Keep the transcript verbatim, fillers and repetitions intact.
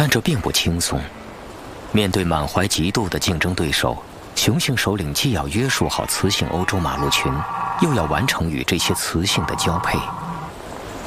但这并不轻松。面对满怀嫉妒的竞争对手，雄性首领既要约束好雌性欧洲马鹿群，又要完成与这些雌性的交配。